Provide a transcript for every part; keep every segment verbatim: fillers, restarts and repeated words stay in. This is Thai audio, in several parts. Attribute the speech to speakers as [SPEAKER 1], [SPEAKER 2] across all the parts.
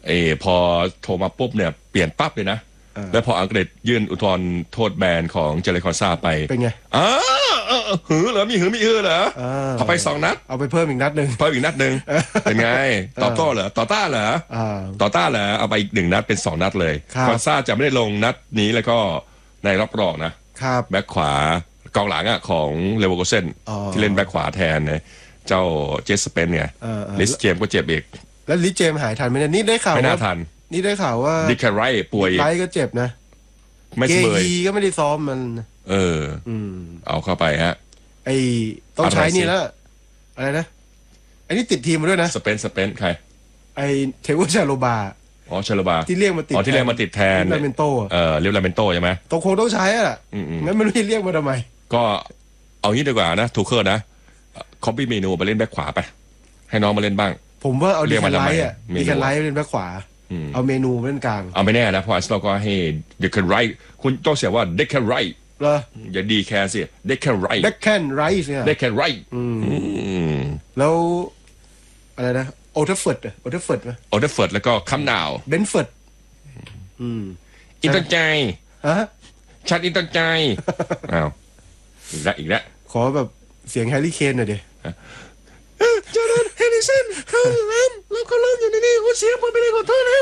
[SPEAKER 1] เออพอโทรมาปุ๊บเนี่ยเปลี่ยนปั๊บเลยนะแล้วพออังกฤษยื่นอุทธรณ์โทษแบนของเจเลคอนซาไป
[SPEAKER 2] เป็นไง
[SPEAKER 1] อ้าหือเหรอมีหือมีอือเหรอเอาไปสองนัด
[SPEAKER 2] เอาไปเพิ่มอีกนัดหนึ่ง
[SPEAKER 1] เพิ่มอีกนัดหนึ่งเป็นไงตอบโต้เหรอต่อต้านเหรอต่อต้านเหรอเอาไปอีกหนึ่งนัดเป็นสองนัดเลยคอนซาจะไม่ได้ลงนัดนี้แล้วก็ในรอบรองนะแบ็คขวากองหลังอ่ะของเลเวอร์คูเซ่นที่เล่นแบ็คขวาแทนเนี่ยเจ้าเจสเปนเนี่ยลิสเจมก็เจ็บอีก
[SPEAKER 2] แล้วลิสเจมหายทันไหมเนี่ยนี่ได้ข่าว
[SPEAKER 1] ไม่น่าทัน
[SPEAKER 2] นี่ได้ข่าวว่า
[SPEAKER 1] ดิคาไรป่วย
[SPEAKER 2] ไรก็เจ็บนะเกยีก็ไม่ได้ซ้อมมัน
[SPEAKER 1] เออเอาเข้าไปฮะ
[SPEAKER 2] ไอต้องใช้นี่แล้วอะไรนะไอนี่ติดทีมมาด้วยนะ
[SPEAKER 1] สเปนสเปนใคร
[SPEAKER 2] ไอเทวชาโลบา
[SPEAKER 1] อ๋อชาโลบา
[SPEAKER 2] ที่เรียกมาติด
[SPEAKER 1] อ๋อที่เรียกมาติดแทน
[SPEAKER 2] ลาเมนโต
[SPEAKER 1] เออเรียกลาเมนโตใช่ไหม
[SPEAKER 2] ต้องคงต้องใช้อ่ะงั้นไม่รู้จะเรียกมาทำไม
[SPEAKER 1] ก็เอางี้ดีกว่านะทูเคิร์นะคอปปี้เมนูไปเล่นแบ็คขวาไปให้น้องมาเล่นบ้าง
[SPEAKER 2] ผมว่าเอาดีแคนไลท์อ่ะดีแคนไลท์เล่นแบ็คขวาเอาเมนูเล่นกลาง
[SPEAKER 1] เอาไม่แน่นะเพราะเราก็ให้เด็กแคนไรคุณต้องเสียว่าเด็กแคนไร
[SPEAKER 2] เหรอ
[SPEAKER 1] อย่าดีแคร์สิเด็กแคนไร
[SPEAKER 2] เด็กแคนไรเนี่ย
[SPEAKER 1] เด็กแคนไร
[SPEAKER 2] แล้วอะไรนะโอเทอร์เฟิร์ดโอเทอร์เฟิร์ดไหม
[SPEAKER 1] โอเทอร์เฟิร์ดแล้วก็คัมนาว
[SPEAKER 2] เบนเฟิร์ด
[SPEAKER 1] อินเตอร์ใจ
[SPEAKER 2] ฮะ
[SPEAKER 1] ชัดอินเตอร์ใจอ้าวอีกแล้วอีกแล้ว
[SPEAKER 2] ขอแบบเสียงแฮร์รี่เคนหน่อยดิ
[SPEAKER 1] จอร์แดนเฮนดิสันเขาเล่นแล้วเขาเล่นอยู่ในนี้คุณเสียงผมไม่ได้ขอโทษนะ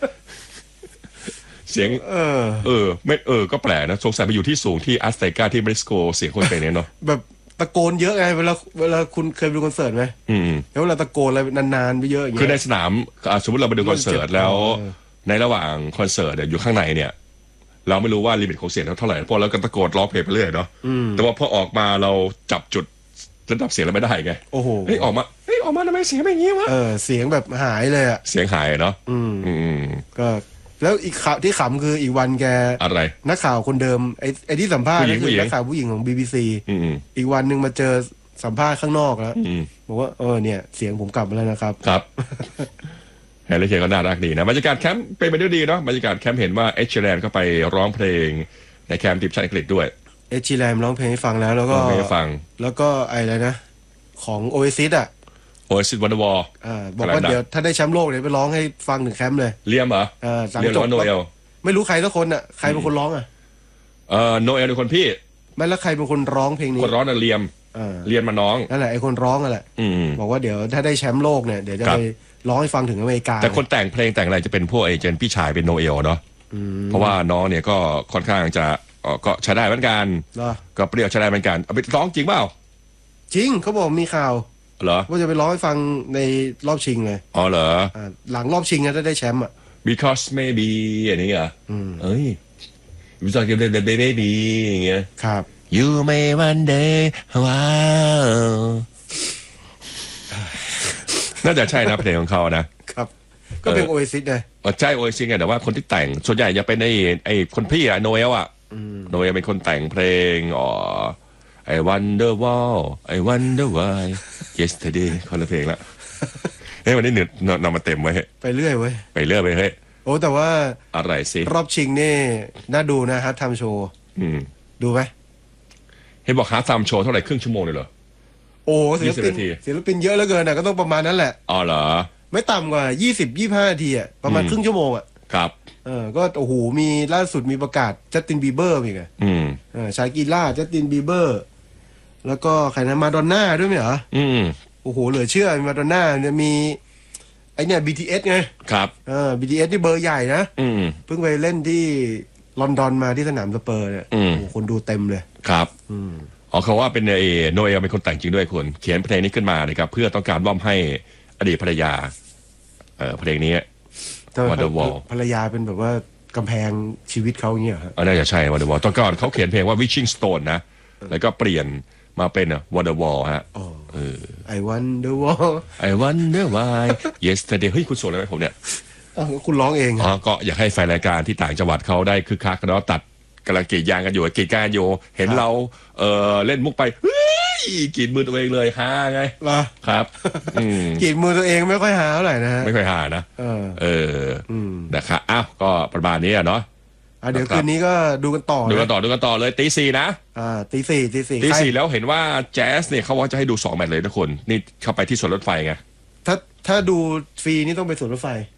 [SPEAKER 1] เสียงเออเออไม่เออก็แปลกนะสงสัยไปอยู่ที่สูงที่อัสเตกาที่บริสโกเสียงคนเป็นเนี่ยเนาะ
[SPEAKER 2] แบบตะโกนเยอะไงเวลาเวลาคุณเคยไปดูคอนเสิร์ตไหมอืมแล้วเวลาตะโกนอะไรนานๆไปเยอะอย่างเงี้ย
[SPEAKER 1] คือในสนามสมมติเราไปดูคอนเสิร์ตแล้วในระหว่างคอนเสิร์ตอยู่ข้างในเนี่ยเราไม่รู้ว่าลิมิตของเสียงเท่าไหร่เพราะเราก็ตะโกนร้องเพลงไปเรื่อยเนาะแต่ว่าพอออกมาเราจับจุดระดับเสียงเราไม่ได้ไง
[SPEAKER 2] โอ้โห
[SPEAKER 1] เฮ้ยออกมาเฮ้ยออกมาทำไมเสียงแบบนี้วะ
[SPEAKER 2] เออเสียงแบบหายเลยอะ
[SPEAKER 1] เสียงหายเนาะ
[SPEAKER 2] อืมอืมก็แล้วอีกข่าวที่ขำคืออีกวันแก
[SPEAKER 1] อะไร
[SPEAKER 2] นักข่าวคนเดิมไอ้ไอ้ที่สัมภาษณ์ก็คือนักข่าวผู้หญิงของ บี บี ซี อีกวันหนึ่งมาเจอสัมภาษณ์ข้างนอกแล้วบอกว่าเออเนี่ยเสียงผมกลับมาแล้วนะครับ
[SPEAKER 1] ครับแฮร์รี่เคนก็น่ารักดีนะบรรยากาศแคมป์เป็นไปด้วยดีเนาะบรรยากาศแคมป์เห็นว่าเอชเชอร์แลนด์ก็ไปร้องเพลงในแคมป์ทีมชาติอังกฤษด้วย
[SPEAKER 2] เอชเชอร์แลนด์ร้องเพลงให้ฟังแล้วแล้วก็
[SPEAKER 1] ฟัง
[SPEAKER 2] แล้วก็อะไรนะของโอเอซิสอ่ะ
[SPEAKER 1] โอเอซิสวันเดอร์วอล
[SPEAKER 2] บอกว่าเดี๋ยวถ้าได้แชมป์โลกเดี๋ยวไปร้องให้ฟังถึงแคมป์เลย
[SPEAKER 1] เลียมเหรอ
[SPEAKER 2] เลียมโนเอลไม่รู้ใครสักคนอ่ะใครเป็นคนร้องอ่ะ
[SPEAKER 1] เออโนเอลเป็นคนพี่
[SPEAKER 2] ไม่แล้วใครเป็นคนร้องเพลงนี้
[SPEAKER 1] คนร้องน่ะเลียมเลียนมาน้อง
[SPEAKER 2] นั่นแหละไอ้คนร้องนั่นแหละบอกว่าเดี๋ยวถ้าได้แชมป์โลกเนี่ยเดี๋ยวจะไปร้องให้ฟังถึงอเมริกา
[SPEAKER 1] แต่คนแต่งเพลงแต่งอะไรจะเป็นพวกไอเจนพี่ชายเป็นโนเอลเนาะเพราะว่าน้องเนี่ยก็ค่อนข้างจะก็ใช้ได้เหมือนกันก็เปรี้ยวใช้ได้เหมือนกันเอาไปร้องจริงเปล่า
[SPEAKER 2] จริงเขาบอกมีข่าว
[SPEAKER 1] เหรอ
[SPEAKER 2] ว่าจะไปร้องให้ฟังในรอบชิงเลย
[SPEAKER 1] อ๋อเหรอ
[SPEAKER 2] หลังรอบชิงนะถ้าได้แชมป์อ่ะ
[SPEAKER 1] because maybe อย่างนี้เหรอเอ้ย because you the baby อย่างเงี้ย
[SPEAKER 2] ครับ
[SPEAKER 1] you may one day ว้าวน่าจะใช่นะเพลงของเขานะครับ
[SPEAKER 2] ก็เป็นโอเอซิสเลย
[SPEAKER 1] ใช่โอเอซิสไงแต่ว่าคนที่แต่งส่วนใหญ่จะเป็นไอ้ไอ้คนพี่อะโนเอลอะโนเอลเป็นคนแต่งเพลงอ๋อไอ้ Wonder Wall ไอ้ Wonder Why Yesterday คนละเพลงละเฮ้ยวันนี้เนื้อนำมาเต็มไว้
[SPEAKER 2] ไปเรื่อยเว้ย
[SPEAKER 1] ไปเรื่อยไปเฮ้ย
[SPEAKER 2] โอ้แต่ว่า
[SPEAKER 1] อะไรสิ
[SPEAKER 2] รอบชิงนี่น่าดูนะฮะทำโชว์ดูไหม
[SPEAKER 1] เห็นบอกฮาร์ดไทม์โชว์เท่าไหร่ครึ่งชั่วโมงเลยเหรอ
[SPEAKER 2] โอ้ศิลปินศิลปินเยอะเหลือเกินนะก็ต้องประมาณนั้นแหละ
[SPEAKER 1] อ๋อเหรอ
[SPEAKER 2] ไม่ต่ำกว่ายี่สิบ ยี่สิบห้านาทีอ่ะประมาณครึ่งชั่วโมงอ่ะ
[SPEAKER 1] ครับ
[SPEAKER 2] เออก็โอ้โหมีล่าสุดมีประกาศจัสตินบีเบอร์อีกอ่ะอืมเออชากีล่าจัสตินบีเบอร์แล้วก็ใครนะมาดอนน่าด้วยไหมเหรออืมโอ้โหเหลือเชื่อมีมาดอนน่าเนี่ยมีไอเนี่ย บี ที เอส ไง
[SPEAKER 1] ครับ
[SPEAKER 2] เออ บี ที เอส ที่เบอร์ใหญ่นะอืมเพิ่งไปเล่นที่ลอนดอนมาที่สนามสเปอร์เนี่ยโอ้โหคนดูเต็มเลย
[SPEAKER 1] ครับอืมอ๋อเขาว่าเป็นเอโนเอลเป็นคนแต่งจริงด้วยคนเขียนเพลงนี้ขึ้นมานะครับเพื่อต้องการมอบให้อดีตภรรยาเออเพลงนี้ Wonderwall
[SPEAKER 2] ภรรยาเป็นแบบว่ากำแพงชีวิตเขาอย่างเงี้ยครับ
[SPEAKER 1] อ๋อน่าจะใช่ Wonderwall ตอนก่อนเขาเขียนเพลงว่า Wishing Stone นะแล้วก็เปลี่ยนมาเป็น Wonderwall ฮะ
[SPEAKER 2] เออ I Wonderwall
[SPEAKER 1] I Wonder Why Yesterday เฮ้ยคุณโสดอะไรไหมผมเนี่ย
[SPEAKER 2] คุณร้องเอง
[SPEAKER 1] อ๋อก็อยากให้แฟนรายการที่ต่างจังหวัดเขาได้คึกคักกันแล้วตัดกำลังกรีดยางกันอยู่กรีดการอยู่เห็นเราเออเล่นมุกไปเฮ้ยกรีดมือตัวเองเลยฮาไง
[SPEAKER 2] เหรอ
[SPEAKER 1] ครับ
[SPEAKER 2] กรีดมือตัวเองไม่ค่อยฮาเท่าไหร่นะ
[SPEAKER 1] ไม่ค่อยฮานะเออเออนะครับอ้าวก็ประมาณนี้เนาะ
[SPEAKER 2] เดี๋ยวคืนนี้ก็ดูกันต่อ
[SPEAKER 1] ดูกันต่อดูกันต่อเลยตีสี่นะ
[SPEAKER 2] อ่าตีสี่ตีสี่
[SPEAKER 1] ตีสี่แล้วเห็นว่าแจ๊สเนี่ยเขาว่าจะให้ดูสองแมตช์เลยทุกคนนี่เข้าไปที่สวนรถไฟไง
[SPEAKER 2] ถ้าถ้าดูฟรีนี่ต้องไปสวนรถไฟ